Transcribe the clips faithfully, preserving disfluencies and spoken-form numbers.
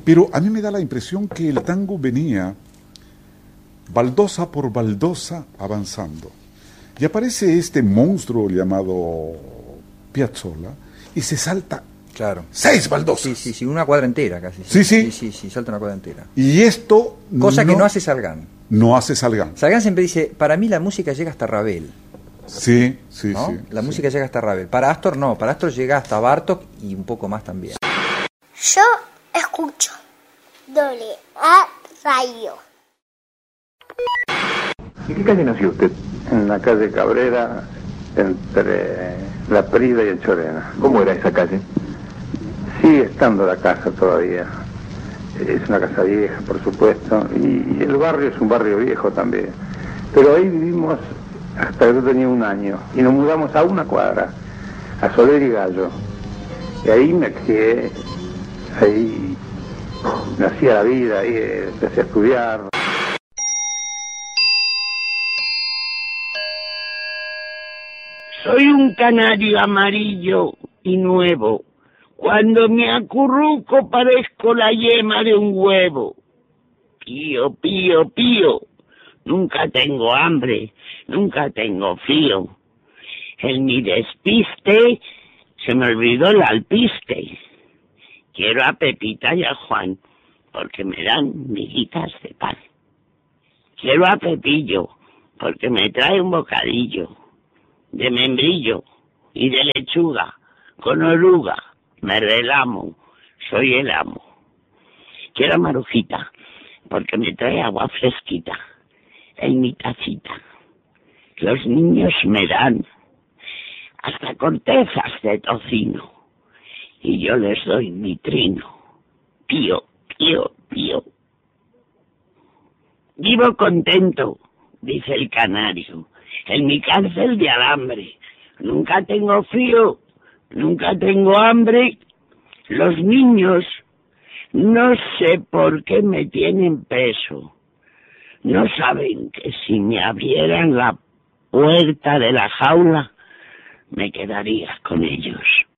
Pero a mí me da la impresión que el tango venía baldosa por baldosa avanzando. Y aparece este monstruo llamado Piazzolla y se salta claro. seis baldosas. Sí, sí, sí, una cuadra entera casi. Sí, sí. Sí, sí, sí, salta una cuadra entera. Y esto... Cosa no, que no hace Salgán. No hace Salgán. Salgán siempre dice, para mí la música llega hasta Ravel. Sí, sí, ¿no? sí. La sí. música llega hasta Ravel. Para Astor no, para Astor llega hasta Bartók y un poco más también. Yo escucho doble A Radio. ¿En qué calle nació usted? En la calle Cabrera, entre La Prida y el Chorena. ¿Cómo era esa calle? Sigue estando la casa todavía. Es una casa vieja, por supuesto, y el barrio es un barrio viejo también. Pero ahí vivimos hasta que yo tenía un año, y nos mudamos a una cuadra, a Soler y Gallo. Y ahí me crié, ahí nací a la vida, ahí empecé a estudiar. Soy un canario amarillo y nuevo. Cuando me acurruco parezco la yema de un huevo. Pío, pío, pío. Nunca tengo hambre, nunca tengo frío. En mi despiste se me olvidó el alpiste. Quiero a Pepita y a Juan, porque me dan miguitas de pan. Quiero a Pepillo, porque me trae un bocadillo de membrillo y de lechuga con oruga. Me relamo, soy el amo. Quiero a Marujita, porque me trae agua fresquita en mi tacita. Los niños me dan hasta cortezas de tocino y yo les doy mi trino. Pío, pío, pío. Vivo contento, dice el canario, en mi cárcel de alambre. Nunca tengo frío, nunca tengo hambre. Los niños no sé por qué me tienen preso. No saben que si me abrieran la puerta de la jaula, me quedaría con ellos.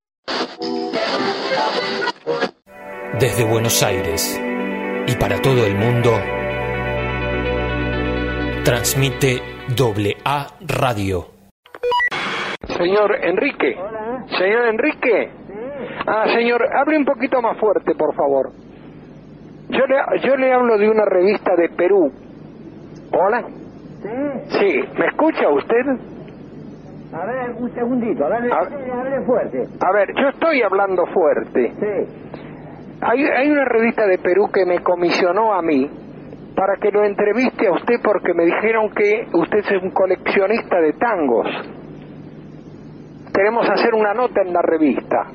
Desde Buenos Aires y para todo el mundo, transmite Doble A Radio. Señor Enrique. Hola. Señor Enrique. Sí. Ah, señor, hable un poquito más fuerte, por favor. Yo le, yo le hablo de una revista de Perú. ¿Hola? Sí. Sí, ¿me escucha usted? A ver, un segundito, a ver, A- hable fuerte. A ver, yo estoy hablando fuerte. Sí. Hay, hay una revista de Perú que me comisionó a mí para que lo entreviste a usted porque me dijeron que usted es un coleccionista de tangos. Queremos hacer una nota en la revista.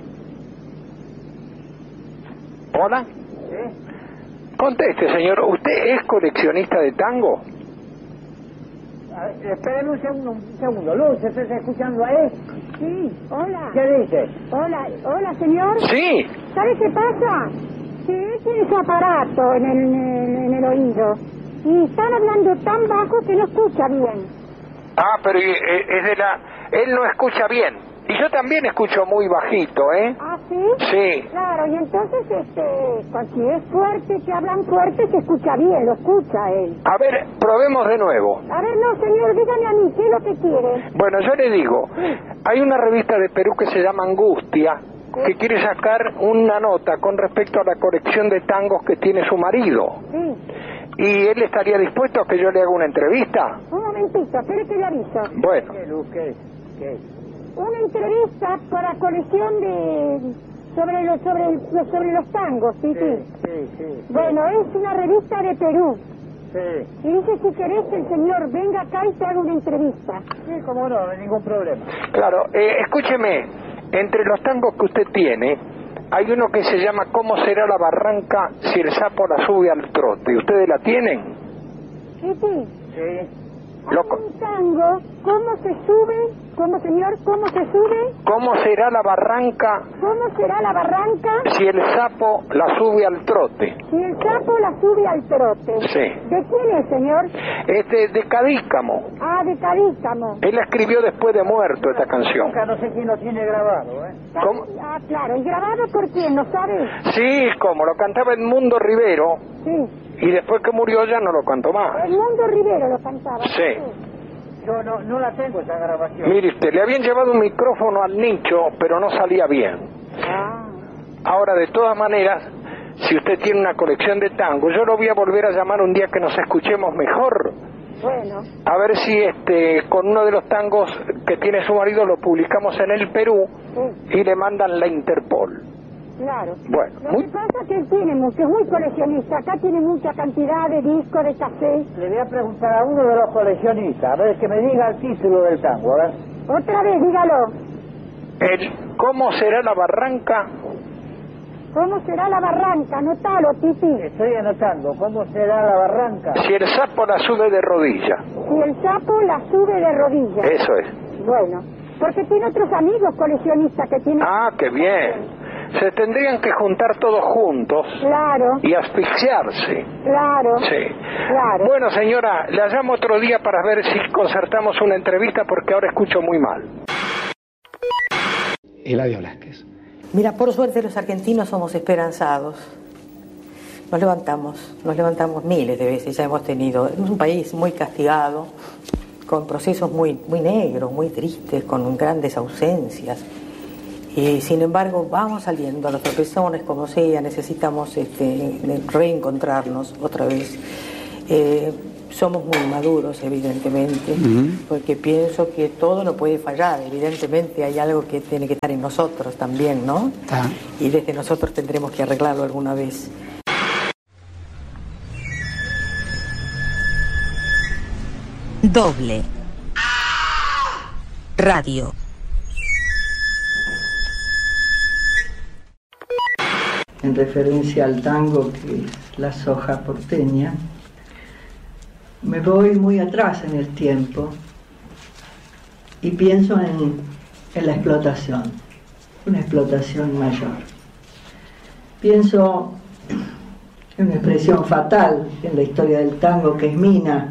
¿Hola? Sí. Conteste, señor. ¿Usted es coleccionista de tango? A ver, espéreme un segundo, un segundo. Luz, ¿estás escuchando a él? Sí, hola. ¿Qué dice? Hola, hola, señor. Sí. ¿Sabe qué pasa? Que él tiene su aparato en el, en, en el oído y están hablando tan bajo que no escucha bien. Ah, pero eh, es de la... Él no escucha bien. Y yo también escucho muy bajito, ¿eh? ¿Ah, sí? Sí. Claro, y entonces, este, pues, si es fuerte, que hablan fuerte, se escucha bien, lo escucha él. A ver, probemos de nuevo. A ver, no, señor, dígame a mí, ¿qué es lo que quiere? Bueno, yo le digo, hay una revista de Perú que se llama Angustia, que quiere sacar una nota con respecto a la colección de tangos que tiene su marido. Sí. ¿Y él estaría dispuesto a que yo le haga una entrevista? Un momentito, espere que le aviso. Bueno. ¿Qué, Luz? ¿Qué? ¿Qué? Una entrevista para colección de... sobre los, sobre, el- sobre los tangos, sí, sí. Sí, sí, sí. Bueno, es una revista de Perú. Sí. Y dice, si querés que el señor venga acá y te haga una entrevista. Sí, cómo no, no hay ningún problema. Claro, eh, escúcheme, entre los tangos que usted tiene, hay uno que se llama ¿Cómo será la barranca si el sapo la sube al trote? ¿Ustedes la tienen? Sí, sí. Sí. Hay Loco. un tango, ¿cómo se sube ¿Cómo, señor? ¿Cómo se sube? ¿Cómo será la barranca? ¿Cómo será la barranca? Si el sapo la sube al trote. Si el sapo la sube al trote. Sí. ¿De quién es, señor? Este de Cadícamo. Ah, de Cadícamo. Él la escribió después de muerto esta canción. No sé quién lo tiene grabado, ¿eh? ¿Cómo? Ah, claro. ¿Y grabado por quién? ¿No sabes? Sí, como lo cantaba Edmundo Rivero. Sí. Y después que murió ya no lo cantó más. Edmundo Rivero lo cantaba. Sí. Yo no, no la tengo esa grabación. Mire usted, le habían llevado un micrófono al nicho, pero no salía bien. Ah. Ahora, de todas maneras, si usted tiene una colección de tango, yo lo voy a volver a llamar un día que nos escuchemos mejor. Bueno. A ver si este con uno de los tangos que tiene su marido lo publicamos en el Perú, sí, y le mandan la Interpol. Claro. Bueno, lo muy... que pasa es que él tiene mucho, es muy coleccionista. Acá tiene mucha cantidad de discos, de café. Le voy a preguntar a uno de los coleccionistas, a ver que me diga el título del tango, a ver. Otra vez, dígalo. El, ¿Cómo será la barranca? ¿Cómo será la barranca? Anotalo, Titi. Estoy anotando. ¿Cómo será la barranca? Si el sapo la sube de rodilla. Si el sapo la sube de rodillas. Eso es. Bueno, porque tiene otros amigos coleccionistas que tienen... Ah, qué bien. Se tendrían que juntar todos juntos. Claro. Y asfixiarse. Claro. Sí. Claro. Bueno, señora, la llamo otro día para ver si concertamos una entrevista porque ahora escucho muy mal. Eladio Blasquez. Mira, por suerte los argentinos somos esperanzados. Nos levantamos, nos levantamos miles de veces, ya hemos tenido... Es un país muy castigado, con procesos muy, muy negros, muy tristes, con grandes ausencias. Y sin embargo vamos saliendo a los tropezones como sea, necesitamos este, reencontrarnos otra vez. Eh, somos muy maduros, evidentemente, uh-huh. porque pienso que todo no puede fallar. Evidentemente hay algo que tiene que estar en nosotros también, ¿no? Ah. Y desde nosotros tendremos que arreglarlo alguna vez. Doble Radio. En referencia al tango, que es la soja porteña, me voy muy atrás en el tiempo y pienso en, en la explotación, una explotación mayor. Pienso en una expresión fatal en la historia del tango, que es mina,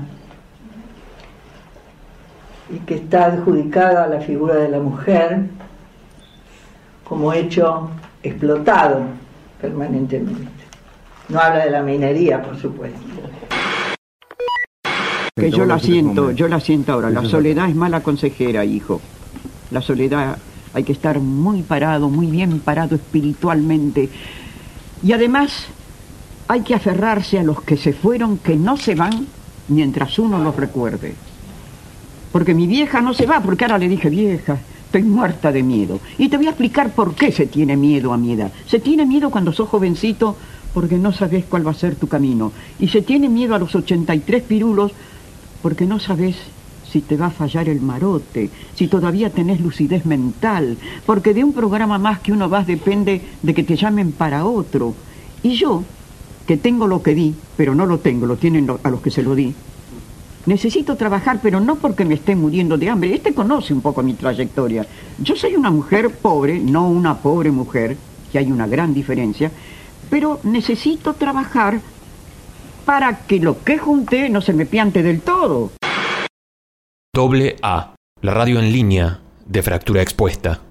y que está adjudicada a la figura de la mujer como hecho explotado permanentemente. No habla de la minería, por supuesto. Que yo la siento, yo la siento ahora. La soledad es mala consejera, hijo. La soledad, hay que estar muy parado, muy bien parado espiritualmente. Y además hay que aferrarse a los que se fueron, que no se van mientras uno los recuerde. Porque mi vieja no se va, porque ahora le dije, vieja, estoy muerta de miedo. Y te voy a explicar por qué se tiene miedo a mi edad. Se tiene miedo cuando sos jovencito porque no sabes cuál va a ser tu camino. Y se tiene miedo a los ochenta y tres pirulos porque no sabes si te va a fallar el marote, si todavía tenés lucidez mental, porque de un programa más que uno vas depende de que te llamen para otro. Y yo, que tengo lo que di, pero no lo tengo, lo tienen lo, a los que se lo di, necesito trabajar, pero no porque me esté muriendo de hambre. Este conoce un poco mi trayectoria. Yo soy una mujer pobre, no una pobre mujer, que hay una gran diferencia, pero necesito trabajar para que lo que junté no se me piante del todo. Doble A, la radio en línea de Fractura Expuesta.